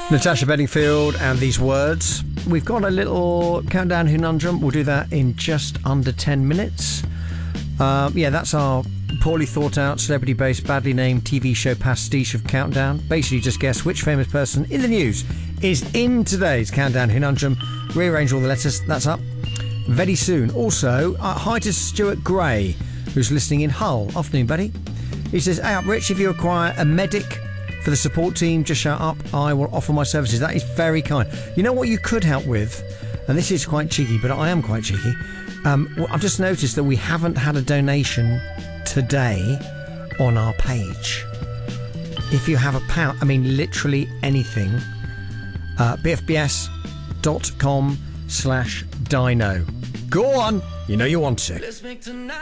Natasha Bedingfield and these words. We've got a little countdown conundrum. We'll do that in just under 10 minutes. That's our poorly thought out, celebrity based, badly named TV show pastiche of Countdown. Basically just guess which famous person in the news is in today's countdown conundrum. Rearrange all the letters. That's up very soon. Also, hi to Stuart Gray, who's listening in Hull. Afternoon, buddy. He says, hey up Rich, if you require a medic for the support team, just shout up. I will offer my services. That is very kind. You know what you could help with? And this is quite cheeky, but I am quite cheeky. I've just noticed that we haven't had a donation today on our page. If you have a pound, I mean literally anything, bfbs.com/dino. Go on, you know you want to.